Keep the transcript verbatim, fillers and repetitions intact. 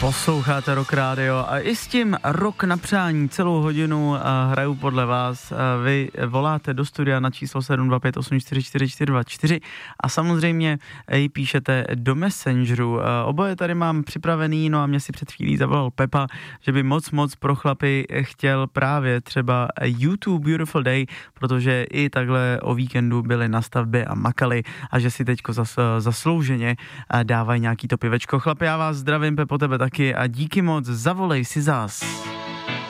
Posloucháte Rock Radio a i s tím Rock na přání celou hodinu hraju podle vás. Vy voláte do studia na číslo sedm dva pět osm čtyři čtyři čtyři dva čtyři a samozřejmě i píšete do Messengeru. Oboje tady mám připravený, no a mě si před chvílí zavolal Pepa, že by moc moc pro chlapy chtěl právě třeba YouTube Beautiful Day, protože i takhle o víkendu byli na stavbě a makali a že si teďko zas, zaslouženě dávají nějaký to pivečko. Chlapi, já vás zdravím, Pepo, tebe taky a díky moc, zavolej si zas.